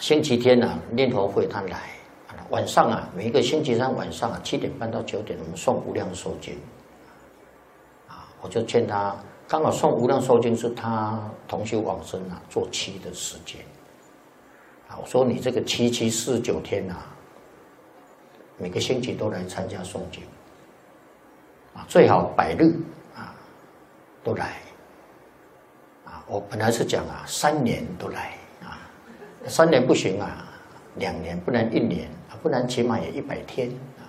星期天啊，念佛会他来，晚上啊，每一个星期三晚上啊7点半到9点，我们送无量寿经。我就劝他，刚好送无量寿经是他同修往生啊做期的时间。我说你这个749天啊，每个星期都来参加诵经，最好100日都来。我本来是讲3年都来3年不行2年，不然1年，不然起码也100天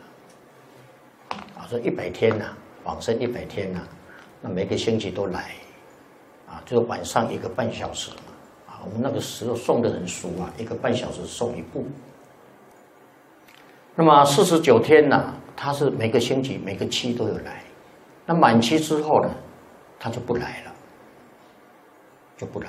说100天往生100天那每个星期都来就是晚上1个半小时我们那个时候诵的很熟1个半小时诵1部。那么49天他是每个星期每个期都有来，那满期之后呢，他就不来了，就不来。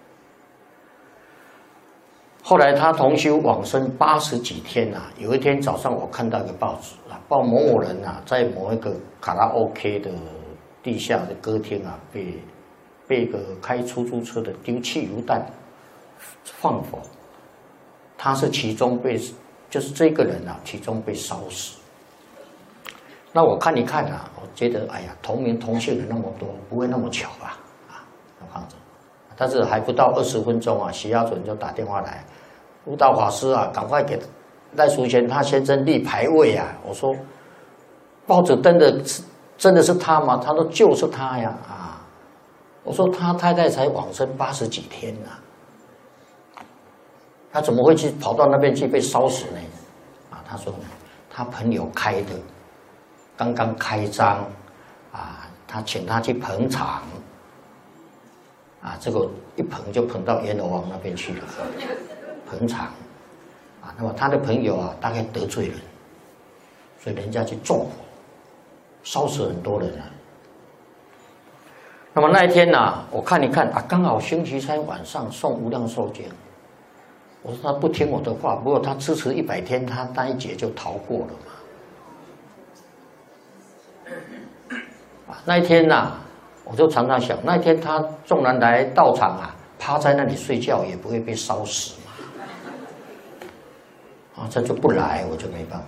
后来他同修往生80几天有一天早上我看到一个报纸报某某人在某一个卡拉 OK 的地下的歌厅被一个开出租车的丢汽油弹放火，他是其中就是这个人其中被烧死。那我看一看我觉得哎呀，同名同姓的那么多，不会那么巧吧？我放着，但是还不到20分钟徐亚准就打电话来，悟道法师赶快给赖淑贤他先生立牌位我说报纸登的真的是他吗？他说就是他呀我说他太太才往生80几天他怎么会跑到那边去被烧死呢？他说他朋友开的，刚刚开张他请他去捧场这个一捧就捧到阎罗王那边去了，捧场那么他的朋友大概得罪人，所以人家去纵火，烧死很多人那么那一天我看一看刚好星期三晚上送无量寿经。我说他不听我的话，不过他支持100天，他那一劫就逃过了嘛。那一天我就常常想，那一天他纵然来道场趴在那里睡觉，也不会被烧死嘛。这就不来，我就没办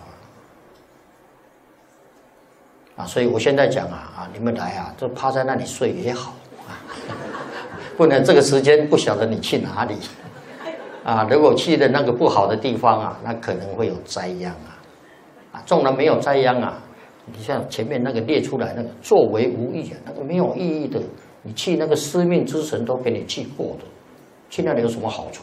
法所以我现在讲你们来就趴在那里睡也好不然这个时间不晓得你去哪里。如果去的那个不好的地方那可能会有灾殃纵然没有灾殃你像前面那个列出来那个作为无益那个没有意义的，你去那个司命之神都给你去过的，去那里有什么好处？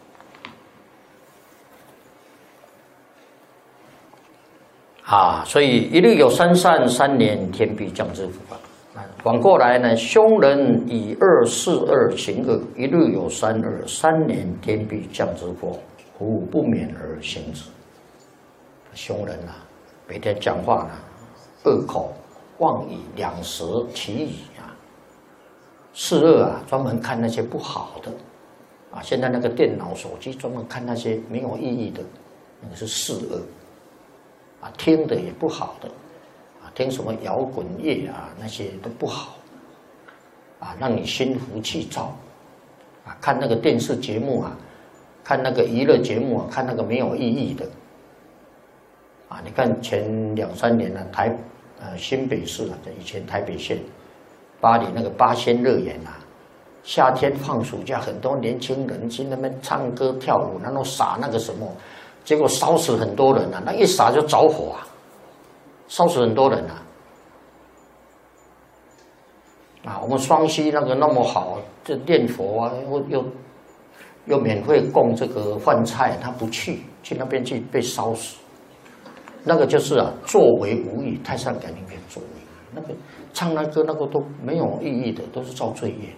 所以一日有3善，3年天必降之福反过来呢，凶人以2事2行恶，一日有3恶，3年天必降之祸，夫不免而行之。凶人每天讲话恶口，妄以2舌其语事恶专门看那些不好的现在那个电脑、手机专门看那些没有意义的，那个是事恶听的也不好的。听什么摇滚乐那些都不好让你心浮气躁看那个电视节目看那个娱乐节目看那个没有意义的你看前2、3年新北市以前台北县巴黎那个8仙乐园夏天放暑假，很多年轻人去那边唱歌跳舞，然后撒那个什么，结果烧死很多人那一撒就着火烧死很多人我们双溪那个那么好，这念佛又免费供这个饭菜，他不去那边去被烧死，那个就是作为无益，太上感应篇作为那个唱那歌那个都没有意义的，都是造罪业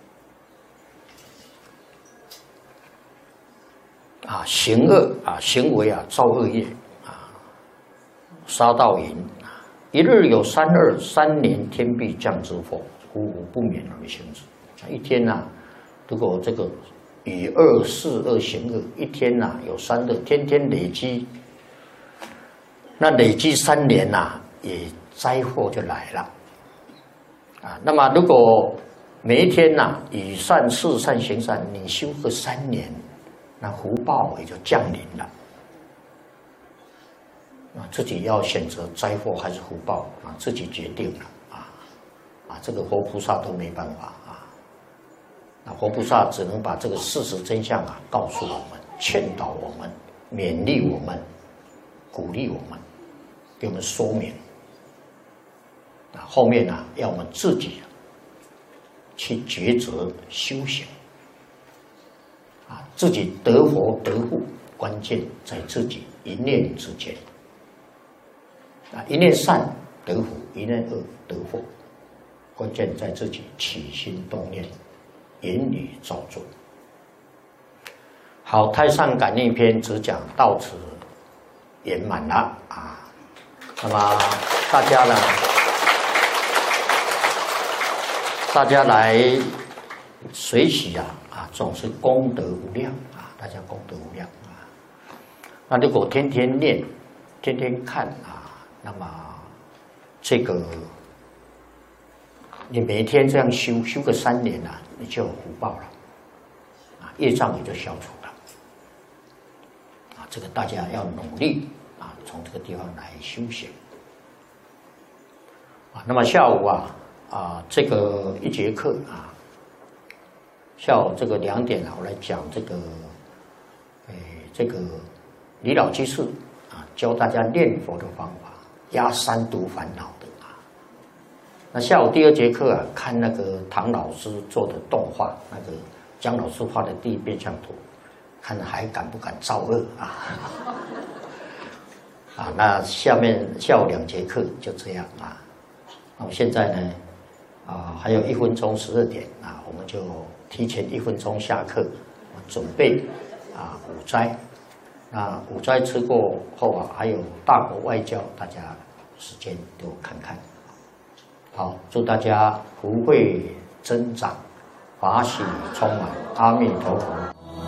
的行恶行为造恶业杀盗淫一日有3恶，3年天必降之祸，夫不免而行之。一天如果这个以2事2行恶，一天有3恶，天天累积，那累积3年也灾祸就来了那么如果每一天以善事善行善，你修个3年， 那福报也就降临了。自己要选择灾祸还是福报自己决定了这个活菩萨都没办法那活菩萨只能把这个事实真相告诉我们，劝导我们，勉励我们，鼓励我们，给我们说明。后面要我们自己去抉择修行自己得佛得福，关键在自己一念之间一念善得福，一念恶得祸，关键在自己起心动念，言语造作。好，太上感应篇只讲到此圆满了那么大家来随喜总是功德无量大家功德无量那如果天天念，天天看那么这个你每天这样修个3年你就有福报了业障也就消除了这个大家要努力从这个地方来修行那么下午这个1节课下午这个2点我来讲这个李老居士教大家念佛的方法，压3毒烦恼的那下午第2节课看那个唐老师做的动画，那个姜老师画的第1变相图，看还敢不敢造恶那下午2节课就这样那么现在呢还有1分钟12点我们就提前1分钟下课，准备午斋。那午斋吃过后还有大国外交，大家时间都看看。好，祝大家福慧增长，法喜充满，阿弥陀佛。